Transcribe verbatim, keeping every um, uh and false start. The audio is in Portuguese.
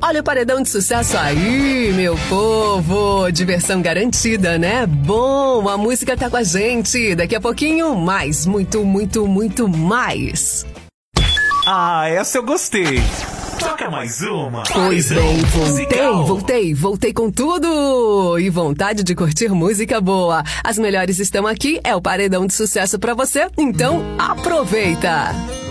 Olha o paredão de sucesso aí, meu povo. Diversão garantida, né? Bom, a música tá com a gente. Daqui a pouquinho, mais, muito, muito, muito mais. Ah, essa eu gostei. Toca mais uma. Pois bem, voltei, voltei, voltei com tudo. E vontade de curtir música boa. As melhores estão aqui, é o paredão de sucesso pra você, então aproveita.